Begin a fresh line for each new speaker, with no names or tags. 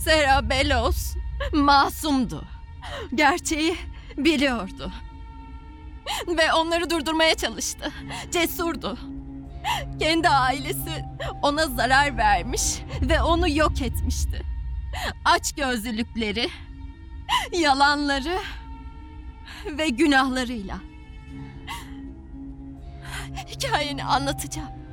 Serabelos masumdu. Gerçeği biliyordu. Ve onları durdurmaya çalıştı. Cesurdu. Kendi ailesi ona zarar vermiş ve onu yok etmişti. Açgözlülükleri, yalanları ve günahlarıyla. Hikayeni anlatacağım.